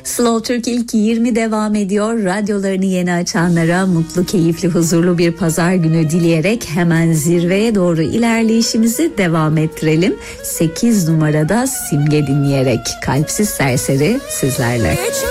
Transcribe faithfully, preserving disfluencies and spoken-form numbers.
Slow Türk ilk yirmi devam ediyor. Radyolarını yeni açanlara mutlu, keyifli, huzurlu bir pazar günü dileyerek hemen zirveye doğru ilerleyişimizi devam ettirelim. sekiz numarada Simge dinleyerek Kalpsiz Serseri sizlerle.